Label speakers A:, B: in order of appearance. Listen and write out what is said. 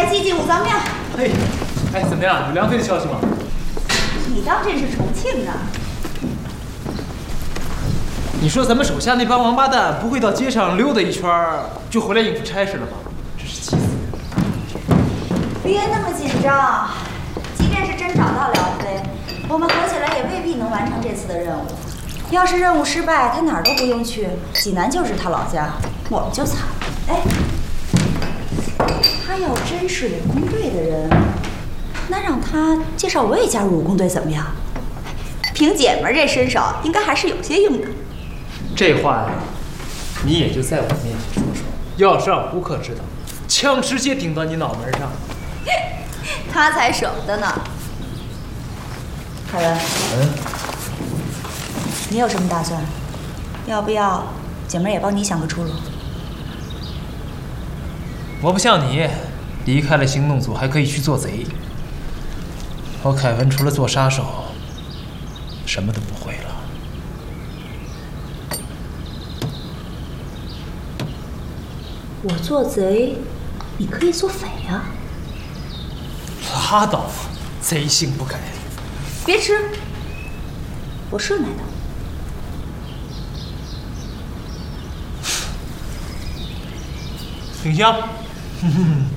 A: 济济五脏庙。
B: 嘿，哎，怎么样？有梁飞的消息吗？
A: 你当真是重庆呢？
B: 你说咱们手下那帮王八蛋不会到街上溜达一圈就回来应付差事了吧？真是气死人！
A: 别那么紧张，即便是真找到梁飞，我们合起来也未必能完成这次的任务。要是任务失败，他哪儿都不用去，济南就是他老家，我们就惨了。哎，他要真是武工队的人，那让他介绍我也加入武工队怎么样？凭姐们这身手，应该还是有些用的。
B: 这话呀，你也就在我面前说说，要是让胡克知道，枪直接顶到你脑门上。
A: 他才舍不得呢。凯文，你有什么打算？要不要姐妹也帮你想个出路？
B: 我不像你，离开了行动组还可以去做贼。我凯文除了做杀手，什么都不会了。
A: 我做贼，你可以做匪啊！
B: 拉倒吧，贼性不改。
A: 别吃，我顺来的。
B: 挺香。